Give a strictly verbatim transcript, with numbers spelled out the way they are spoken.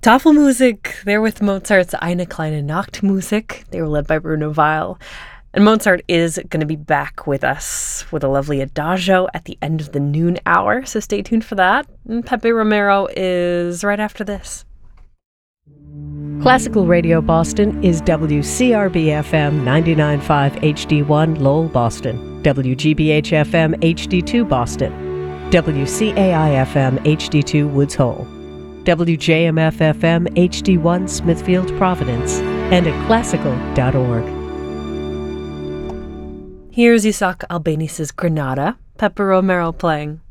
Tafelmusik, they're with Mozart's Eine kleine Nachtmusik. They were led by Bruno Weil. And Mozart is going to be back with us with a lovely adagio at the end of the noon hour, so stay tuned for that. And Pepe Romero is right after this. Classical Radio Boston is W C R B F M ninety-nine point five H D one Lowell, Boston, W G B H F M H D two Boston, W C A I F M H D two Woods Hole, W J M F F M H D one Smithfield, Providence, and at classical dot org. Here's Isaac Albanis's Granada, Pepe Romero playing.